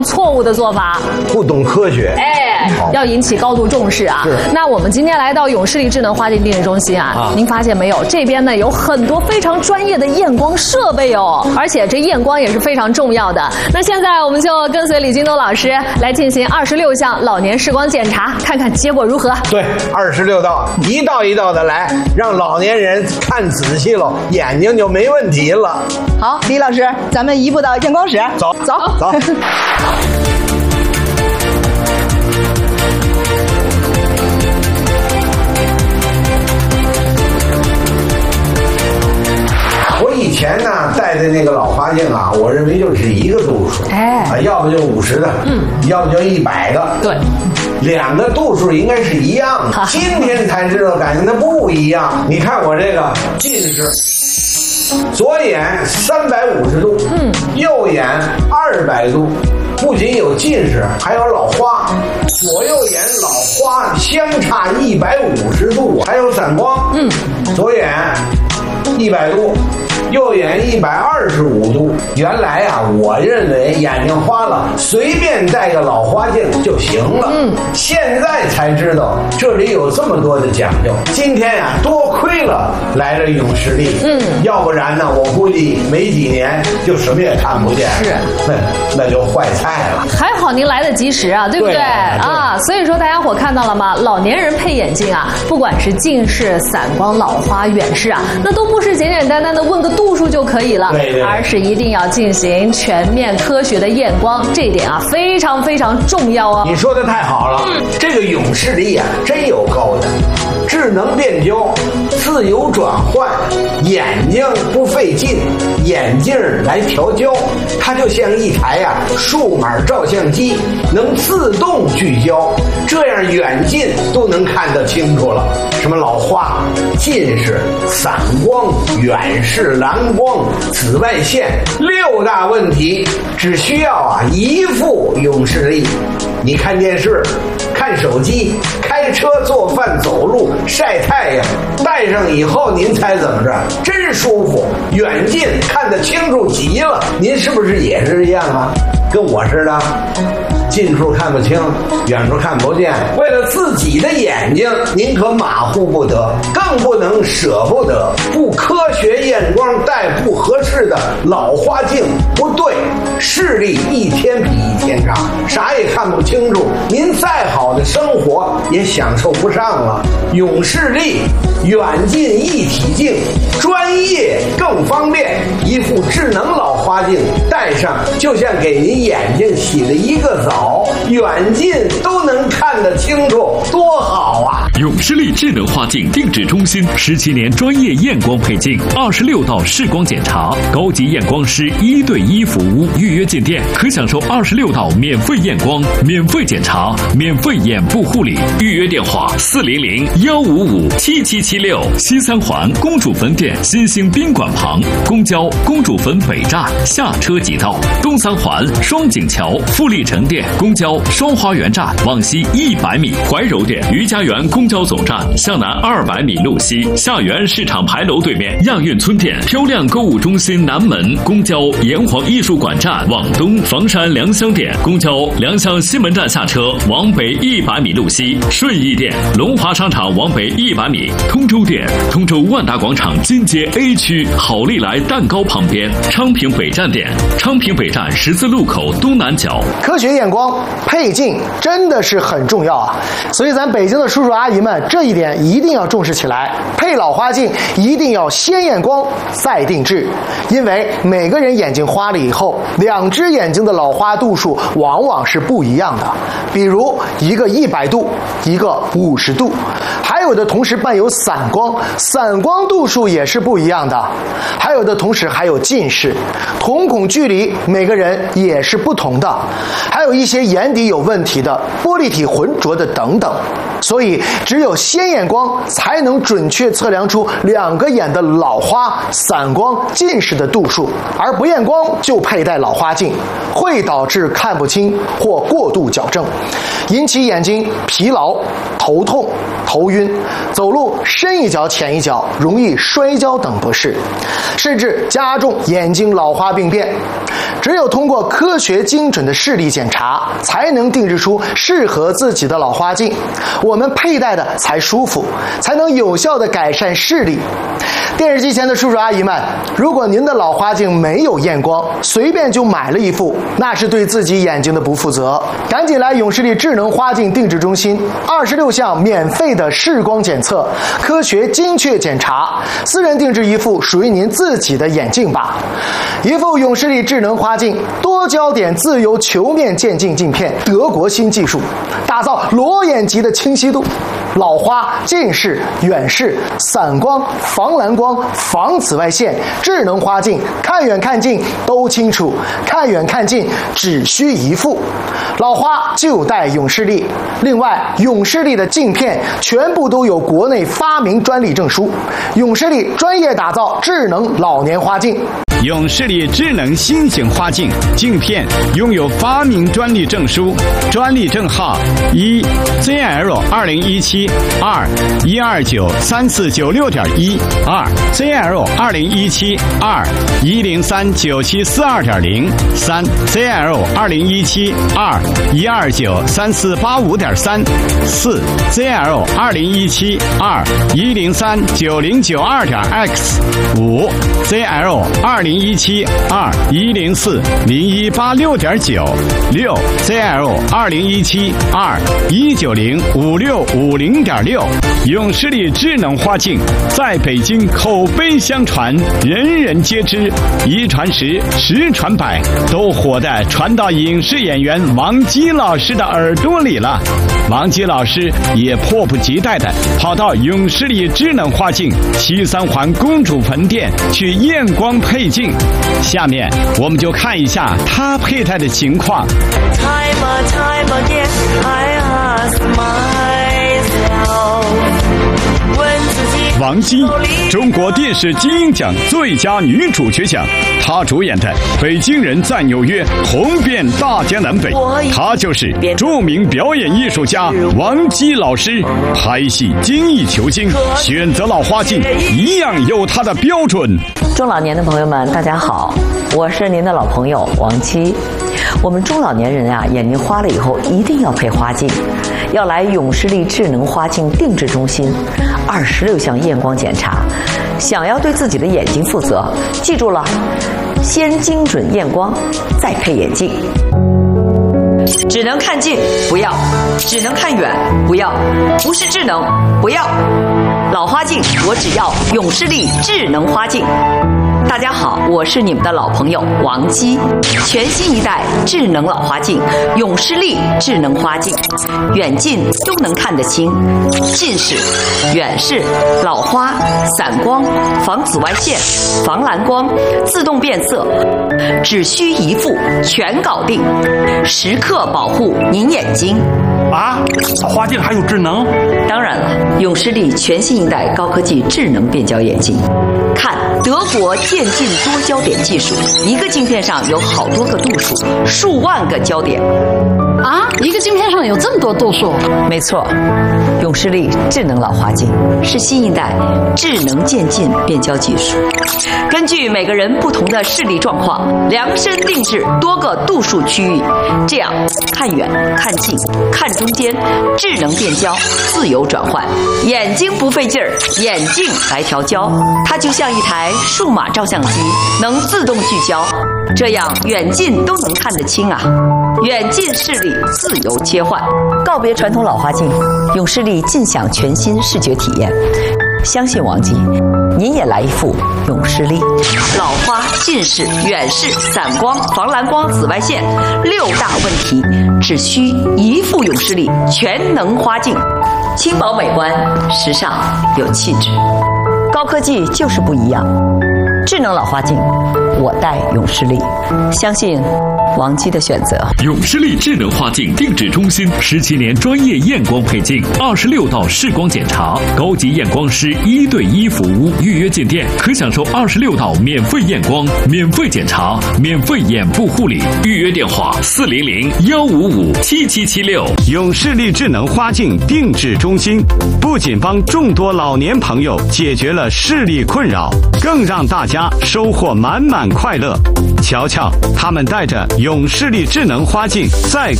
错误的做法， 不懂科学。 要引起高度重视啊！那我们今天来到永视力智能花镜定制中心啊，您发现没有？这边呢有很多非常专业的验光设备哦，而且这验光也是非常重要的。那现在我们就跟随李金东老师来进行26项老年视光检查，看看结果如何。 对，26道，一道一道的来，让老年人看仔细了，眼睛就没问题了。 好，李老师，咱们移步到验光室， 走。我以前呢戴的那个老花镜啊，我认为就是一个度数，要不就50的，要不就100的， 对， 两个度数应该是一样的。今天才知道，感觉它不一样。你看我这个近视，左眼350度，右眼200度。不仅有近视，还有老花，左右眼老花相差150度，还有散光。左眼100度，右眼125度。原来啊，我认为眼睛花了，随便戴个老花镜就行了。现在才知道这里有这么多的讲究。今天呀，多亏了来了永视力。要不然呢，我估计没几年就什么也看不见。是，那就坏菜了。 还好您来得及时啊，对不对？啊，所以说大家伙看到了吗？老年人配眼镜啊，不管是近视、散光、老花、远视啊，那都不是简简单单的问个度数就可以了，而是一定要进行全面科学的验光，这一点啊非常非常重要哦。 你说的太好了，这个永视力啊真有够的，智能变焦，自由转换，眼睛不费劲，眼镜来调焦，它就像一台数码照相机，能自动聚焦，这样远近都能看得清楚了。什么老花、近视、散光、远视、蓝光、紫外线，6大问题只需要一副永视力。你看电视、看手机、开车、做饭、走路、晒太阳，戴上以后您猜怎么着？真舒服，远近看得清楚极了。您是不是也是这样啊？跟我似的，近处看不清，远处看不见。为了自己的眼睛，您可马虎不得，更不能舍不得。不科学验光戴不合适的老花镜，不对，视力一天比一天差，啥也看不清楚，您再好的生活也享受不上了。永视力远近一体镜，专业更方便，一副智能老花镜戴上，就像给您眼睛洗了一个澡，远近都能看得清楚，多好啊！ 永视力智能花镜定制中心17年专业验光配镜，26道视光检查，高级验光师1对1服务，预约进店可享受26道免费验光、免费检查、免费眼部护理。预约电话400-155-7776，西三环公主坟店新兴宾馆旁，公交公主坟北站下车即到；东三环双井桥富力城店公交双花园站往西100米，怀柔店余家园公交总站向南200米路西，下园市场牌楼对面亚运村店漂亮购物中心南门公交炎黄艺术馆站往东，房山良乡店公交良乡西门站下车往北100米路西，顺义店龙华商场往北100米，通州店通州万达广场金街 A 区好利来蛋糕旁边，昌平北站店昌平北站十字路口东南角。 科学验光配镜真的是很重要啊，所以咱北京的叔叔阿姨们这一点一定要重视起来。配老花镜一定要先验光再定制，因为每个人眼睛花了以后，2只眼睛的老花度数往往是不一样的，比如一个100度，一个50度，还有的同时伴有散光，散光度数也是不一样的，还有的同时还有近视，瞳孔距离每个人也是不同的，还有一些眼底有问题的、玻璃体浑浊的等等。 所以只有鲜眼光才能准确测量出2个眼的老花、散光、近视的度数，而不验光就佩戴老花镜，会导致看不清或过度矫正，引起眼睛疲劳、头痛、头晕，走路深一脚浅一脚，容易摔跤等不适，甚至加重眼睛老花病变。只有通过科学精准的视力检查，才能定制出适合自己的老花镜，我们佩戴的才舒服，才能有效地改善视力。电视机前的叔叔阿姨们，如果您的老花镜没有验光，随便就买了一副，那是对自己眼睛的不负责。赶紧来永视力智能花镜定制中心，26项免费的视光检测，科学精确检查，私人定制一副属于您自己的眼镜吧。一副永视力智能花镜，多焦点自由球面渐进镜片，德国新技术，打造裸眼级的清晰度，老花、近视、远视、散光、防蓝光、防紫外线，智能花镜，看远看近都清楚，看远看近只需一副，老花就戴永视力。另外，永视力的镜片全部都有国内发明专利证书，永视力专业打造智能老年花镜。 永视力智能新型花镜镜片拥有发明专利证书，专利证号1 ZL2017 2 1293496.1 2 ZL2017 2 1039742.0 3 ZL2017 2 1293485.3 4 ZL2017 2 1039092.x 5 ZL2017 2 1040186.9 6 ZL2017 2 1905650.6。永视力智能花镜在北京口碑相传，人人皆知，一传十，十传百，都火的传到影视演员王姬老师的耳朵里了。王姬老师也迫不及待地跑到永视力智能花镜西三环公主坟店去验光配镜。下面我们就看一下他佩戴的情况。王姬，中国电视金鹰奖最佳女主角奖，她主演的《北京人在纽约》红遍大江南北。她就是著名表演艺术家王姬老师。拍戏精益求精，选择老花镜一样有她的标准。 中老年的朋友们，大家好，我是您的老朋友王姬。我们中老年人啊，眼睛花了以后一定要配花镜，要来永视力智能花镜定制中心，26项验光检查。想要对自己的眼睛负责，记住了，先精准验光，再配眼镜。只能看近不要，只能看远不要，不是智能不要。老花镜我只要永视力智能花镜。大家好，我是你们的老朋友王姬。全新一代智能老花镜永视力智能花镜，远近都能看得清，近视、远视、老花、散光、防紫外线、防蓝光，自动变色，只需一副全搞定，时刻保护您眼睛。 啊，花镜还有智能？ 当然了，永视力全新一代高科技智能变焦眼镜，看德国渐进多焦点技术，一个镜片上有好多个度数，数万个焦点。 啊，一个镜片上有这么多度数？ 没错，永视力智能老花镜是新一代智能渐进变焦技术，根据每个人不同的视力状况，量身定制多个度数区域，这样看远、看近、看中间，智能变焦，自由转换，眼睛不费劲儿，眼镜来调焦，它就像一台数码照相机，能自动聚焦，这样远近都能看得清啊。远近视力自由切换，告别传统老花镜，永视力尽享全新视觉体验。相信王姬，您也来一副永视力。老花、近视、远视、散光、防蓝光、紫外线6大问题，只需一副永视力全能花镜，轻薄美观，时尚有气质，高科技就是不一样。 智能老花镜，我戴永视力，相信王姬的选择。 永视力智能花镜定制中心17年专业验光配镜，26道视光检查，高级验光师1对1服务。预约进店可享受26道免费验光、免费检查、免费眼部护理。预约电话400-155-7776。 永视力智能花镜定制中心不仅帮众多老年朋友解决了视力困扰，更让大家收获满满快乐。瞧瞧，他们戴着永视力智能花镜，再